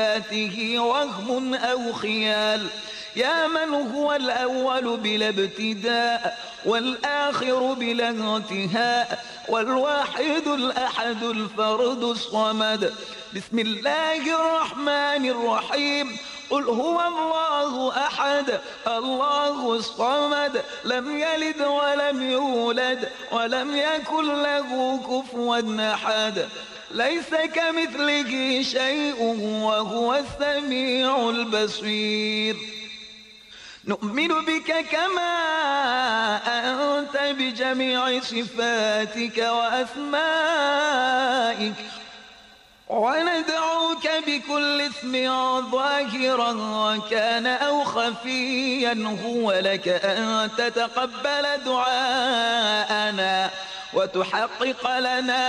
صفاته وهم أو خيال. يا من هو الأول بلا ابتداء والآخر بلا انتهاء والواحد الأحد الفرد الصمد. بسم الله الرحمن الرحيم. قل هو الله أحد الله الصمد لم يلد ولم يولد ولم يكن له كفوا أحد. ليس كمثله شيء وهو السميع البصير. نؤمن بك كما أنت بجميع صفاتك وأسمائك وندعوك بكل اسم ظاهرا وكان أو خفيا هو لك أن تتقبل دعاءنا وتحقق لنا